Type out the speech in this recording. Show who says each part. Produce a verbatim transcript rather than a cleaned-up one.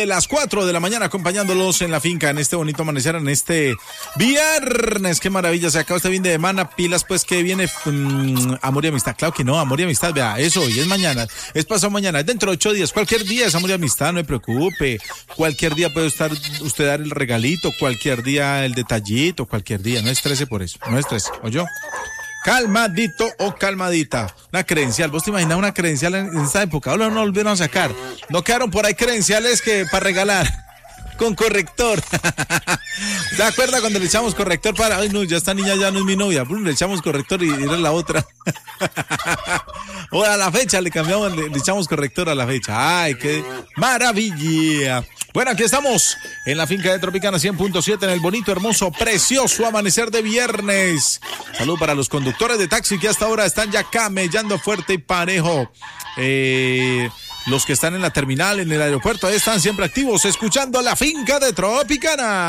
Speaker 1: De las cuatro de la mañana acompañándolos en la finca en este bonito amanecer, en este viernes. Qué maravilla, se acaba este fin de semana. Pilas pues que viene um, amor y amistad. Claro que no, amor y amistad, vea, eso hoy es mañana, es pasado mañana, es dentro de ocho días. Cualquier día es amor y amistad, no me preocupe. Cualquier día puede estar usted dar el regalito, cualquier día el detallito, cualquier día, no estrese por eso, no estrese, ¿oyó? Calmadito o calmadita. Una credencial, ¿vos te imaginas una credencial en esta época? Ahora no volvieron a sacar. No quedaron por ahí credenciales que para regalar. Con corrector. ¿Se acuerda cuando le echamos corrector para... Ay, no, ya esta niña ya no es mi novia. Le echamos corrector y era la otra. O a la fecha le cambiamos, le, le echamos corrector a la fecha. Ay, qué maravilla. Bueno, aquí estamos en la finca de Tropicana cien punto siete en el bonito, hermoso, precioso amanecer de viernes. Salud para los conductores de taxi que hasta ahora están ya camellando fuerte y parejo. Eh, los que están en la terminal, en el aeropuerto, ahí están siempre activos, escuchando la finca de Tropicana.